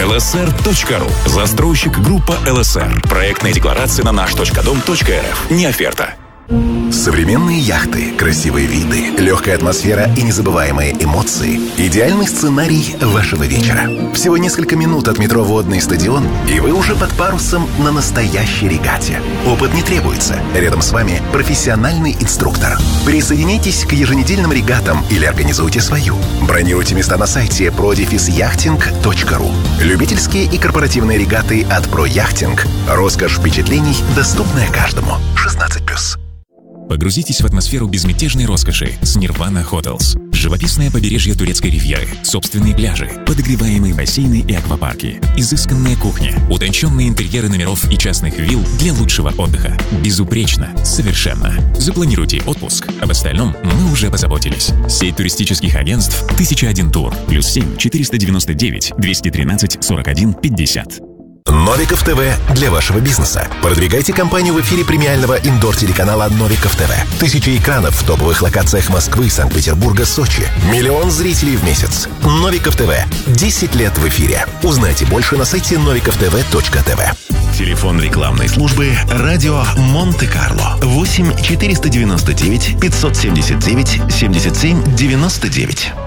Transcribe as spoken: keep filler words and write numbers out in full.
эл эс эр точка ру. Застройщик группа эл эс эр. Проектная декларация на наш точка дом точка эр эф. Не оферта. Современные яхты, красивые виды, легкая атмосфера и незабываемые эмоции – идеальный сценарий вашего вечера. Всего несколько минут от метро «Водный стадион», и вы уже под парусом на настоящей регате. Опыт не требуется. Рядом с вами профессиональный инструктор. Присоединяйтесь к еженедельным регатам или организуйте свою. Бронируйте места на сайте про дефис яхтинг точка ру. Любительские и корпоративные регаты от ProYachting. Роскошь впечатлений, доступная каждому. шестнадцать плюс. Погрузитесь в атмосферу безмятежной роскоши с Nirvana Hotels. Живописное побережье турецкой ривьеры, собственные пляжи, подогреваемые бассейны и аквапарки, изысканная кухня, утонченные интерьеры номеров и частных вилл для лучшего отдыха. Безупречно, совершенно. Запланируйте отпуск. Об остальном мы уже позаботились. Сеть туристических агентств тысяча один тур. Плюс семь четыреста девяносто девять двести тринадцать сорок один пятьдесят. Новиков ТВ для вашего бизнеса. Продвигайте компанию в эфире премиального индор-телеканала Новиков ТВ. Тысячи экранов в топовых локациях Москвы, Санкт-Петербурга, Сочи. Миллион зрителей в месяц. Новиков ТВ. десять лет в эфире. Узнайте больше на сайте новиков тв точка тв. Телефон рекламной службы «Радио Монте-Карло». восемь четыреста девяносто девять пятьсот семьдесят девять семьдесят семь девяносто девять.